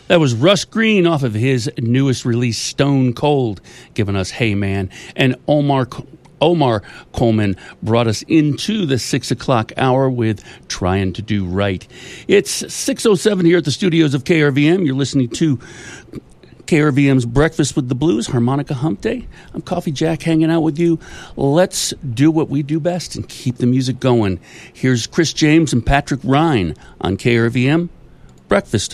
That was Russ Green off of his newest release, Stone Cold, giving us Hey Man. And Omar Coleman brought us into the 6 o'clock hour with Trying to Do Right. It's 6:07 here at the studios of KRVM. You're listening to KRVM's Breakfast with the Blues, Harmonica Hump Day. I'm Coffee Jack hanging out with you. Let's do what we do best and keep the music going. Here's Chris James and Patrick Ryan on KRVM Breakfast